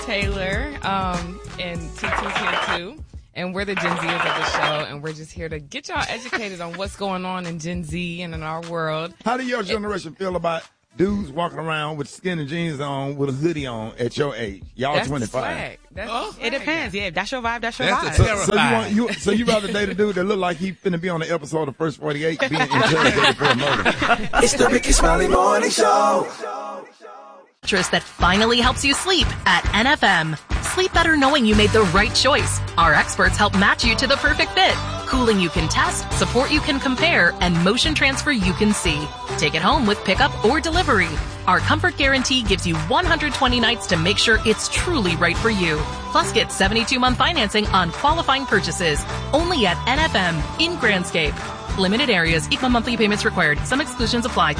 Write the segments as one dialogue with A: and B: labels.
A: Taylor, and Tutu's here too. And we're the Gen Zers of the show, and we're just here to get y'all educated on what's going on in Gen Z and in our world.
B: How do your generation feel about dudes walking around with skinny jeans on with a hoodie on at your age? Y'all
A: That's
B: 25.
C: It depends. Yeah, that's your vibe. That's your vibe.
B: So you rather date a dude that look like he finna be on the episode of First 48 being interrogated for a murder?
D: It's the Ricky Smiley Morning Show.
E: Mattress that finally helps you sleep at NFM. Sleep better knowing you made the right choice. Our experts help match you to the perfect fit. Cooling you can test, support you can compare, and motion transfer you can see. Take it home with pickup or delivery. Our comfort guarantee gives you 120 nights to make sure it's truly right for you. Plus, get 72-month financing on qualifying purchases. Only at NFM in Grandscape. Limited areas, equal monthly payments required. Some exclusions apply.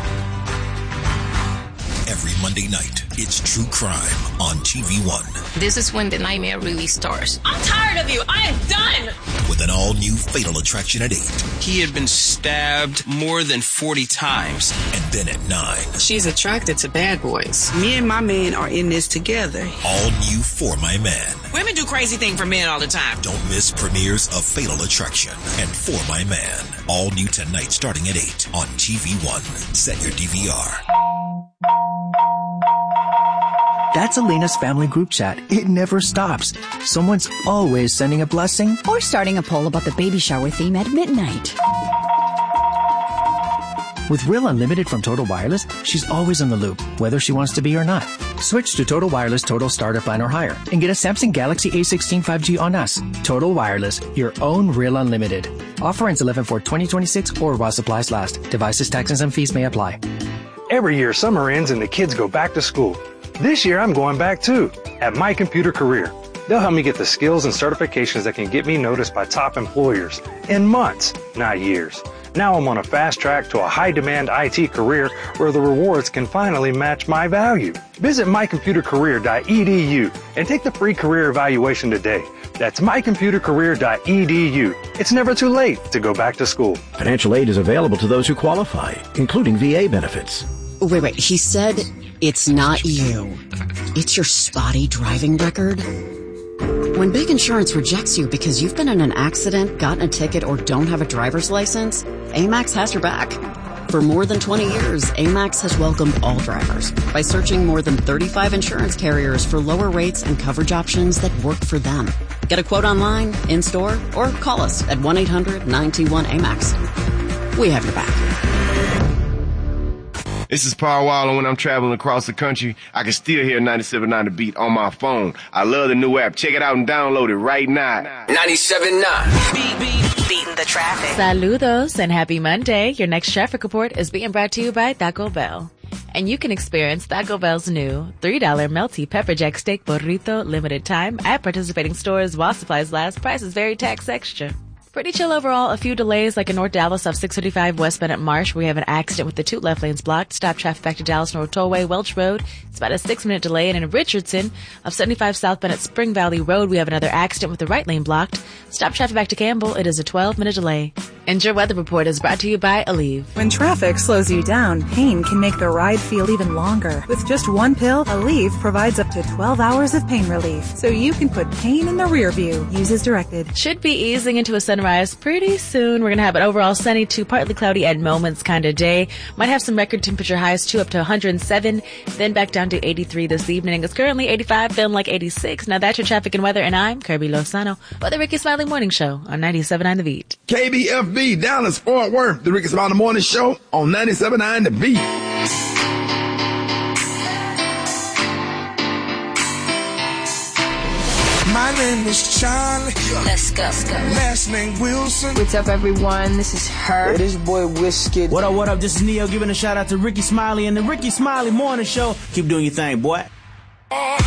F: Every Monday night, it's True Crime on TV1.
G: This is when the nightmare really starts.
H: I'm tired of you. I am done.
F: With an all-new Fatal Attraction at 8.
I: He had been stabbed more than 40 times.
F: And then at 9.
G: She's attracted to bad boys.
J: Me and my man are in this together.
F: All new For My Man.
H: Women do crazy things for men all the time.
F: Don't miss premieres of Fatal Attraction and For My Man. All new tonight starting at 8 on TV1. Set your DVR.
K: That's Elena's family group chat. It never stops. Someone's always sending a blessing
L: or starting a poll about the baby shower theme at midnight.
K: With Real Unlimited from Total Wireless, she's always in the loop, whether she wants to be or not. Switch to Total Wireless Total Starter Plan or higher and get a Samsung Galaxy A16 5G on us. Total Wireless, your own Real Unlimited. Offer ends 11/4/2026 or while supplies last. Devices, taxes, and fees may apply.
M: Every year, summer ends and the kids go back to school. This year, I'm going back too, at My Computer Career. They'll help me get the skills and certifications that can get me noticed by top employers in months, not years. Now I'm on a fast track to a high-demand IT career where the rewards can finally match my value. Visit mycomputercareer.edu and take the free career evaluation today. That's mycomputercareer.edu. It's never too late to go back to school.
N: Financial aid is available to those who qualify, including VA benefits.
O: Wait. He said it's not you. It's your spotty driving record. When Big Insurance rejects you because you've been in an accident, gotten a ticket, or don't have a driver's license, Amex has your back. For more than 20 years, Amex has welcomed all drivers by searching more than 35 insurance carriers for lower rates and coverage options that work for them. Get a quote online, in-store, or call us at 1-800-921-AMEX. We have your back.
P: This is Paul Waller. When I'm traveling across the country, I can still hear 97.9 The Beat on my phone. I love the new app. Check it out and download it right now.
D: 97.9.
E: Beating the traffic.
Q: Saludos and happy Monday. Your next traffic report is being brought to you by Taco Bell. And you can experience Taco Bell's new $3 melty pepper jack steak burrito limited time at participating stores while supplies last. Prices vary, tax extra. Pretty chill overall. A few delays like in North Dallas off 635 westbound at Marsh. We have an accident with the two left lanes blocked. Stop traffic back to Dallas North Tollway, Welch Road. It's about a 6-minute delay. And in Richardson of 75 southbound at Spring Valley Road, we have another accident with the right lane blocked. Stop traffic back to Campbell. It is a 12-minute delay. And your weather report is brought to you by Aleve.
R: When traffic slows you down, pain can make the ride feel even longer. With just one pill, Aleve provides up to 12 hours of pain relief, so you can put pain in the rear view. Use as directed.
Q: Should be easing into a sunrise pretty soon. We're going to have an overall sunny to partly cloudy at moments kind of day. Might have some record temperature highs too, up to 107, then back down to 83 this evening. It's currently 85, feeling like 86. Now that's your traffic and weather, and I'm Kirby Lozano for the Ricky Smiley Morning Show on 97.9 The Beat.
B: KBFB Dallas Fort Worth, the Ricky Smiley Morning Show on 97.9 The Beat.
D: My name is Charlie.
G: Let's go.
D: Last name Wilson.
S: What's up, everyone? This is her.
T: Hey, this boy Wizkid.
U: What up? This is Neo giving a shout out to Ricky Smiley and the Ricky Smiley Morning Show. Keep doing your thing, boy.